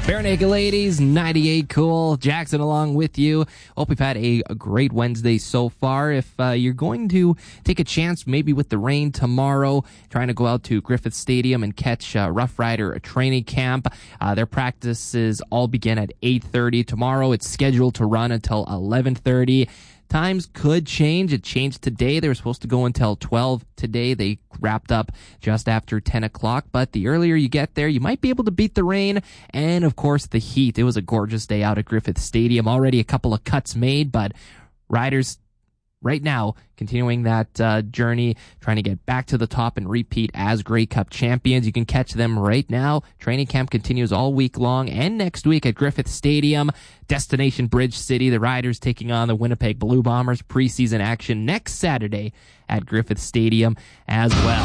Bare Naked Ladies, 98 Cool. Jackson along with you. Hope you've had a great Wednesday so far. If you're going to take a chance maybe with the rain tomorrow, trying to go out to Griffith Stadium and catch Rough Rider training camp, their practices all begin at 8:30 tomorrow. It's scheduled to run until 11:30. Times could change. It changed today. They were supposed to go until 12 today. They wrapped up just after 10 o'clock. But the earlier you get there, you might be able to beat the rain and, of course, the heat. It was a gorgeous day out at Griffith Stadium. Already a couple of cuts made, but riders right now continuing that journey, trying to get back to the top and repeat as Grey Cup champions. You can catch them right now. Training camp continues all week long and next week at Griffith Stadium. Destination Bridge City, the Riders taking on the Winnipeg Blue Bombers. Preseason action next Saturday at Griffith Stadium as well.